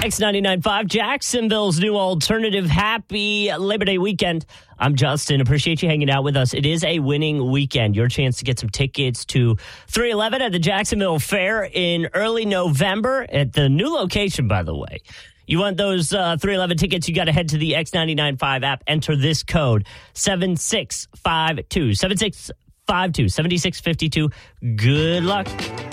X99.5, Jacksonville's new alternative. Happy Labor Day weekend. I'm Justin. Appreciate you hanging out with us. It is a winning weekend. Your chance to get some tickets to 311 at the Jacksonville Fair in early November at the new location, by the way. You want those 311 tickets, you got to head to the X99.5 app. Enter this code, 7652. 7652. Good luck.